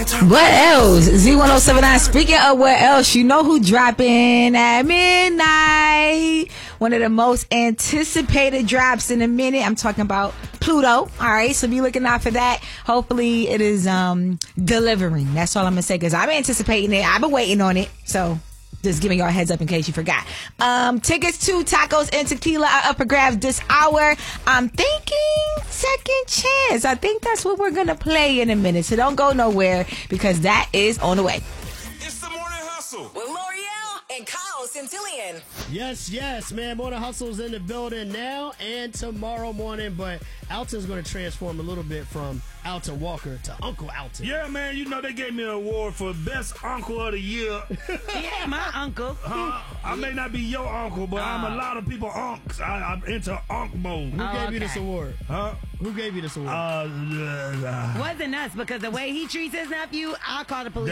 What else? Z1079. Speaking of what else, you know who dropping at midnight? One of the most anticipated drops in a minute. I'm talking about Pluto. All right, so be looking out for that. Hopefully it is delivering. That's all I'm gonna say, because I'm anticipating it. I've been waiting on it. So just giving y'all a heads up in case you forgot. Tickets to Tacos and Tequila are up for grabs this hour. I'm thinking Second Chance. I think that's what we're going to play in a minute. So don't go nowhere, because that is on the way. It's the Morning Hustle with L'Oreal and Kyle Centillion. Yes, man. Morning Hustle's in the building now and tomorrow morning, but Alton's going to transform a little bit from Alton Walker to Uncle Alton. Yeah, man. You know, they gave me an award for Best Uncle of the Year. Yeah, my uncle. I may not be your uncle, but I'm a lot of people unks. I'm into unk mode. Who gave you this award? Huh? Who gave you this award? Wasn't us, because the way he treats his nephew, I'll call the police